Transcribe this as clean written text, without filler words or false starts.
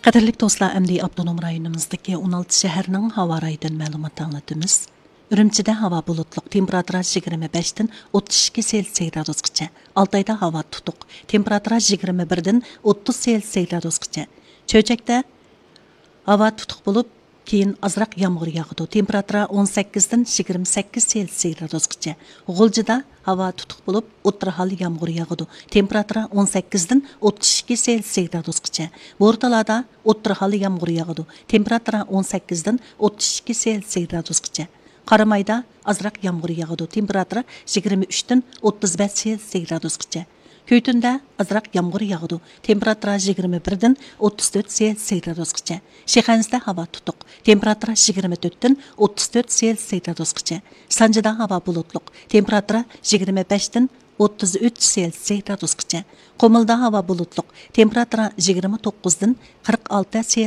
Qadirlik dostlar, əmdi Abdunum rayonumuzdaki 16 şəhərinin hava rayıdan məlumat anlatımız. Ürümçide hava bulutluq, temperatura 25-dən 32 Selsiy gradusqacha. Altayda hava tutuq, temperatura 21-dən 30 Selsiy gradusqacha. Çöçəkdə hava tutuq bulub, keyin azraq yağmur yağıdı. Temperatura 18-dən 28 Selsiy gradusqacha. G'uljida hava tutuq bulub, o'tirhal yağmur yağıdı. Temperatura 18-dən 32 Selsiy gradusqacha. Bortalarda o'tirhal yağmur yağıdı. Temperatura 18-dən 32 Selsiy gradusqacha. Qaramayda azraq yağmur yağıdı. Temperatura 23-dən 35 Selsiy gradusqacha. Köytündə azraq yağmur yağıdı. Temperatura 21-dən 34 Selsiy gradusqacha. Şexanizdə hava tutuq. Temperatura 24-dən 34 Selsiy gradusqacha. Sancıda hava bulutluq. Temperatura 25-dən 33 Selsiy gradusqacha. Qomulda hava bulutluq. Temperatura 29-dən 46 Selsiy